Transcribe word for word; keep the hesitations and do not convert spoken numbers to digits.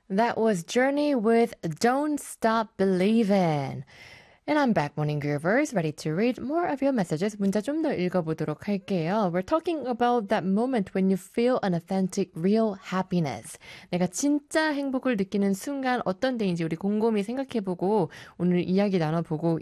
That was Journey with Don't Stop Believin'. And I'm back, Morning Groovers, ready to read more of your messages. 문자 좀 더 읽어보도록 할게요. We're talking about that moment when you feel an authentic, real happiness. 내가 진짜 행복을 느끼는 순간 어떤 때인지 우리 곰곰이 생각해보고 오늘 이야기 나눠보고